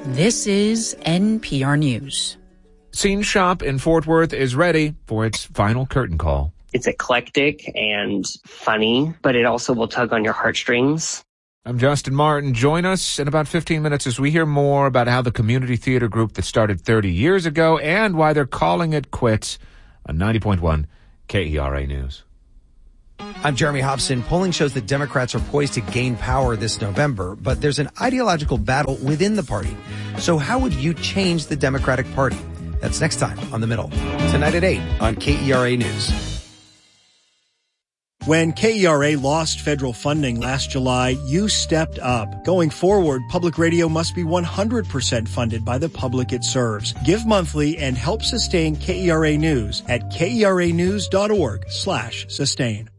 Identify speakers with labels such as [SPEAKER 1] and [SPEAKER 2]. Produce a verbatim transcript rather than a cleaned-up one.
[SPEAKER 1] This is N P R News.
[SPEAKER 2] Scene Shop in Fort Worth is ready for its final curtain call.
[SPEAKER 3] It's eclectic and funny, but it also will tug on your heartstrings.
[SPEAKER 2] I'm Justin Martin. Join us in about fifteen minutes as we hear more about how the community theater group that started thirty years ago and why they're calling it quits on ninety point one K E R A News.
[SPEAKER 4] I'm Jeremy Hobson. Polling shows that Democrats are poised to gain power this November, but there's an ideological battle within the party. So how would you change the Democratic Party? That's next time on The Middle, tonight at eight on K E R A News.
[SPEAKER 5] When K E R A lost federal funding last July, you stepped up. Going forward, public radio must be one hundred percent funded by the public it serves. Give monthly and help sustain K E R A News at K E R A news dot org slash sustain.